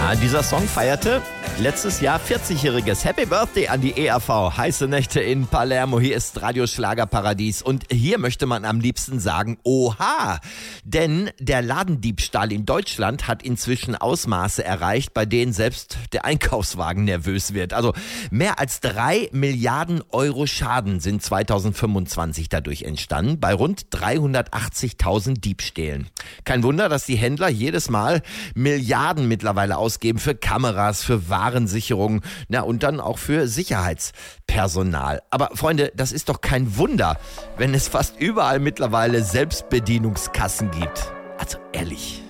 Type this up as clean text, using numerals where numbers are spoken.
Ja, dieser Song feierte letztes Jahr 40-jähriges Happy Birthday an die ERV. Heiße Nächte in Palermo. Hier ist Radio Schlagerparadies. Und hier möchte man am liebsten sagen, oha! Denn der Ladendiebstahl in Deutschland hat inzwischen Ausmaße erreicht, bei denen selbst der Einkaufswagen nervös wird. Also mehr als 3 Milliarden Euro Schaden sind 2025 dadurch entstanden, bei rund 380.000 Diebstählen. Kein Wunder, dass die Händler jedes Mal Milliarden mittlerweile ausgeben für Kameras, für Warensicherung, und dann auch für Sicherheitspersonal. Aber Freunde, das ist doch kein Wunder, wenn es fast überall mittlerweile Selbstbedienungskassen gibt. Also ehrlich.